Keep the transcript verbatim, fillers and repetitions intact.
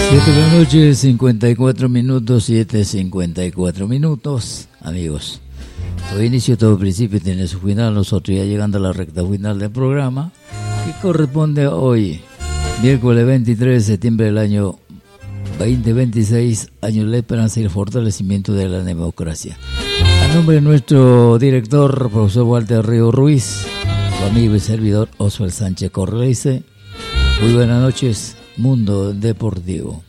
siete de la noche, cincuenta y cuatro minutos, siete cincuenta y cuatro minutos, amigos. Todo inicio, todo principio tiene su final. Nosotros ya llegando a la recta final del programa, que corresponde hoy, miércoles veintitrés de septiembre del año veinte veintiséis, año de la esperanza y el fortalecimiento de la democracia. A nombre de nuestro director, profesor Walter Río Ruiz, su amigo y servidor Oswald Sánchez Corrleice, muy buenas noches, Mundo Deportivo.